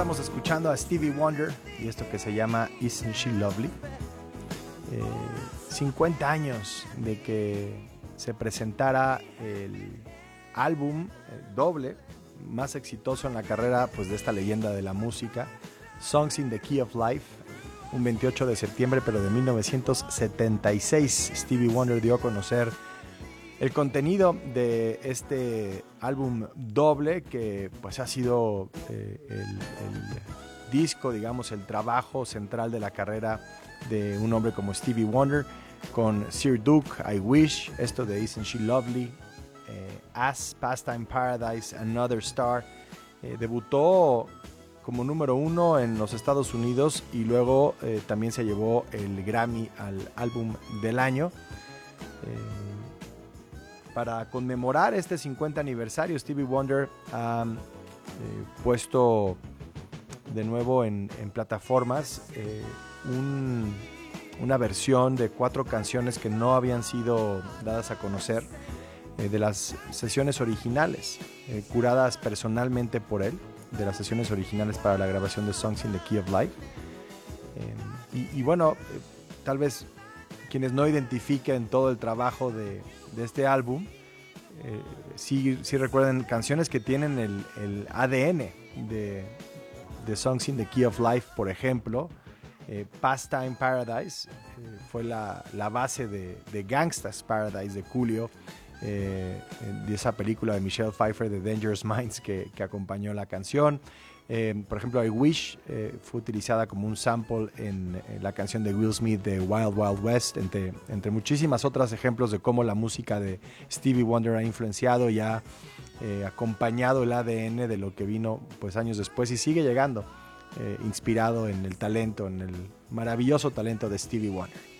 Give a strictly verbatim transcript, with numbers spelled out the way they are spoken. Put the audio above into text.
estamos escuchando a Stevie Wonder y esto que se llama Isn't She Lovely. Eh, cincuenta años de que se presentara el álbum el doble más exitoso en la carrera pues, de esta leyenda de la música, Songs in the Key of Life, un veintiocho de septiembre pero de mil novecientos setenta y seis. Stevie Wonder dio a conocer el contenido de este álbum doble que pues ha sido eh, el, el disco, digamos, el trabajo central de la carrera de un hombre como Stevie Wonder, con Sir Duke, I Wish, esto de Isn't She Lovely, eh, As, Pastime Paradise, Another Star. Eh, debutó como número uno en los Estados Unidos y luego eh, también se llevó el Grammy al álbum del año. Eh, Para conmemorar este cincuenta aniversario, Stevie Wonder ha eh, puesto de nuevo en, en plataformas eh, un, una versión de cuatro canciones que no habían sido dadas a conocer eh, de las sesiones originales, eh, curadas personalmente por él, de las sesiones originales para la grabación de Songs in the Key of Life. Eh, y, y bueno, eh, tal vez quienes no identifiquen todo el trabajo de, de este álbum, eh, sí, sí recuerden canciones que tienen el, el A D N de, de Songs in the Key of Life, por ejemplo. eh, Pastime Paradise eh, fue la, la base de, de Gangsta's Paradise de Coolio, eh, de esa película de Michelle Pfeiffer de Dangerous Minds que, que acompañó la canción. Eh, por ejemplo, I Wish eh, fue utilizada como un sample en, en la canción de Will Smith de Wild Wild West, entre, entre muchísimas otros ejemplos de cómo la música de Stevie Wonder ha influenciado y ha eh, acompañado el A D N de lo que vino pues, años después y sigue llegando, eh, inspirado en el talento, en el maravilloso talento de Stevie Wonder.